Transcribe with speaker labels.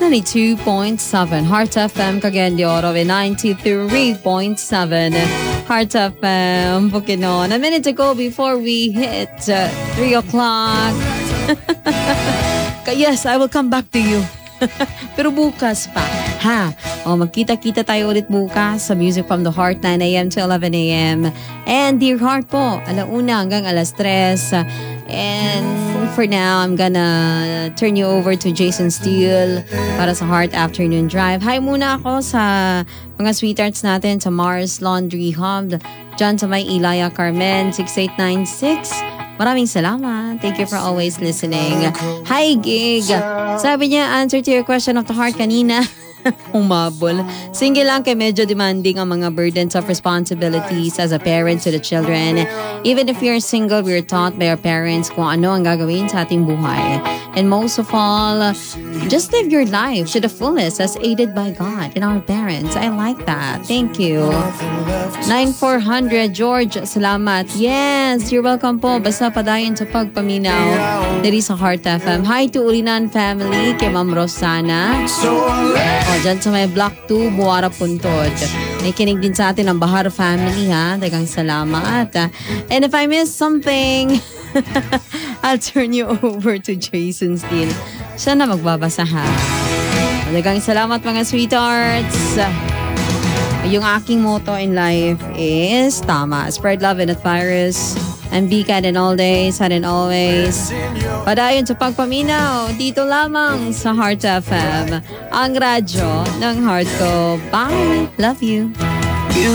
Speaker 1: 92.7 Heart FM Cagayan de Oro with 93.7 Heart FM Bukidnon. A minute ago before we hit 3 o'clock. Yes, I will come back to you. Pero bukas pa, ha? Magkita-kita tayo ulit bukas sa Music from the Heart, 9 a.m. to 11 a.m. And Dear Heart po, 1:00 hanggang 3:00. And for now, I'm gonna turn you over to Jason Steele para sa Heart Afternoon Drive. Hi muna ako sa mga sweethearts natin sa Mars Laundry Hub, dyan sa may Ilaya Carmen, 6896. Maraming salamat. Thank you for always listening. Hi, Gig. Sabi niya, answer to your question of the heart kanina. Umabol. Single lang kay medyo demanding ang mga burdens of responsibilities as a parent to the children. Even if you're single, we're taught by our parents kung ano ang gagawin sa ating buhay. And most of all, just live your life to the fullest as aided by God and our parents. I like that. Thank you. 9400 George, salamat. Yes, you're welcome po. Basta padayon sa pagpaminaw diri sa Heart FM. Hi to Ulinan family, kay Ma'am Rosana. Dyan sa may Block 2, Buwara Puntod. May kinig din sa atin ang Bahar family, ha? Dagang salamat. And if I miss something, I'll turn you over to Jason Steele. Siya na magbabasa, ha? Dagang salamat mga sweethearts. Yung aking motto in life is tama. Spread love and virus. And be kind in all days and always. Padayon sa pagpaminaw, dito lamang sa Heart FM, ang radyo ng heart ko. Bye! Love you!